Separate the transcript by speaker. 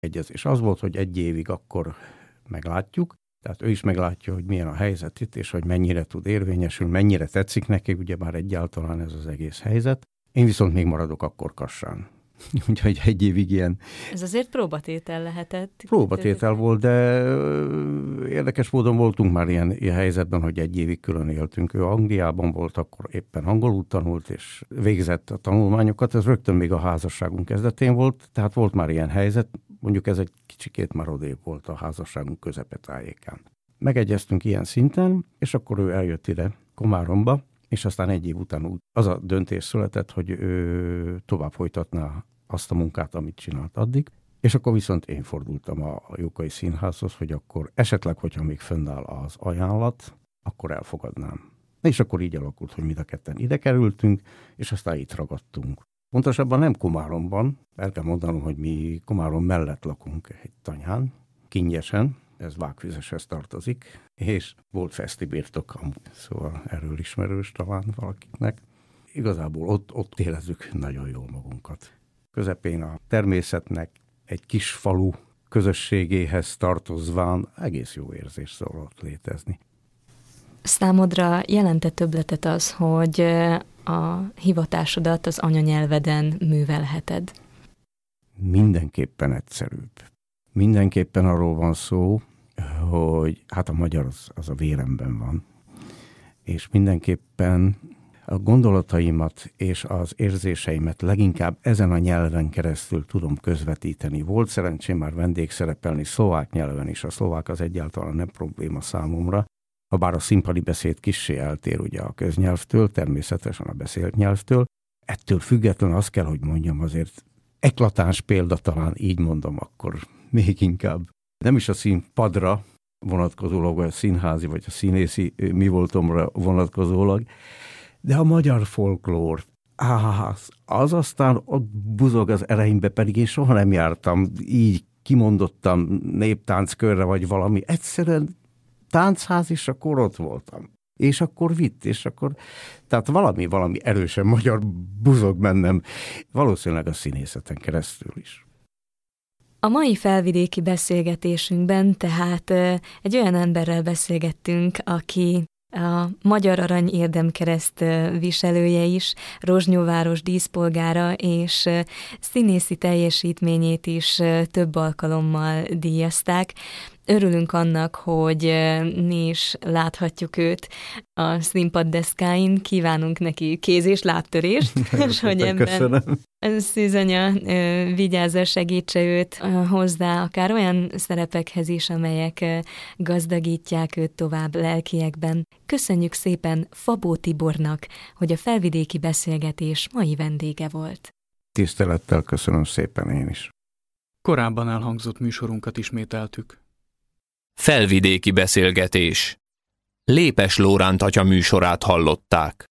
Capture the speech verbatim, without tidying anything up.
Speaker 1: egyezés az volt, hogy egy évig akkor meglátjuk, tehát ő is meglátja, hogy milyen a helyzet itt, és hogy mennyire tud érvényesül, mennyire tetszik neki, ugyebár egyáltalán ez az egész helyzet. Én viszont még maradok akkor Kassán. Úgyhogy egy évig ilyen...
Speaker 2: Ez azért próbatétel lehetett.
Speaker 1: Próbatétel volt, de érdekes módon voltunk már ilyen, ilyen helyzetben, hogy egy évig külön éltünk. Ő Angliában volt, akkor éppen angolul tanult, és végzett a tanulmányokat. Ez rögtön még a házasságunk kezdetén volt, tehát volt már ilyen helyzet. Mondjuk ez egy kicsikét már odébb volt a házasságunk közepetájékán. Megegyeztünk ilyen szinten, és akkor ő eljött ide Komáromba, és aztán egy év után úgy az a döntés született, hogy ő tovább folytatná azt a munkát, amit csinált addig, és akkor viszont én fordultam a Jókai Színházhoz, hogy akkor esetleg, hogyha még fönnáll az ajánlat, akkor elfogadnám. És akkor így alakult, hogy mind a ketten ide kerültünk, és aztán itt ragadtunk. Pontosabban nem Komáromban, el kell mondanom, hogy mi Komárom mellett lakunk egy tanyán, Kingyesen, ez Vágfüzeshez tartozik, és volt fesztibirtok, szóval erről ismerős talán valakiknek. Igazából ott, ott érezzük nagyon jól magunkat. Közepén a természetnek egy kis falu közösségéhez tartozván egész jó érzés szól ott létezni.
Speaker 2: Számodra jelente többletet az, hogy a hivatásodat az anyanyelveden művelheted?
Speaker 1: Mindenképpen egyszerűbb. Mindenképpen arról van szó, hogy hát a magyar az, az a véremben van, és mindenképpen a gondolataimat és az érzéseimet leginkább ezen a nyelven keresztül tudom közvetíteni. Volt szerencsém már vendégszerepelni szlovák nyelven is, a szlovák az egyáltalán nem probléma számomra, habár a színpadi beszéd kissé eltér ugye a köznyelvtől, természetesen a beszélt nyelvtől. Ettől függetlenül azt kell, hogy mondjam, azért eklatáns példa, talán így mondom akkor még inkább. Nem is a színpadra vonatkozólag, vagy a színházi, vagy a színészi mi voltomra vonatkozólag, de a magyar folklór, áh, az aztán ott buzog az ereimbe, pedig én soha nem jártam így kimondottam néptánckörre, vagy valami. Egyszerűen táncház, és akkor ott voltam. És akkor vitt, és akkor, tehát valami, valami erősen magyar buzog bennem, valószínűleg a színészeten keresztül is.
Speaker 2: A mai felvidéki beszélgetésünkben tehát egy olyan emberrel beszélgettünk, aki a Magyar Arany Érdemkereszt viselője is, Rozsnyóváros díszpolgára, és színészi teljesítményét is több alkalommal díjazták. Örülünk annak, hogy mi is láthatjuk őt a színpaddeszkáin, kívánunk neki kéz- és lábtörést, és hogy ebben Szűzanya vigyázza, segítse őt hozzá, akár olyan szerepekhez is, amelyek gazdagítják őt tovább lelkiekben. Köszönjük szépen Fabó Tibornak, hogy a felvidéki beszélgetés mai vendége volt.
Speaker 1: Tisztelettel köszönöm szépen én is.
Speaker 3: Korábban elhangzott műsorunkat ismételtük.
Speaker 4: Felvidéki beszélgetés. Lépes Lóránt atya műsorát hallották.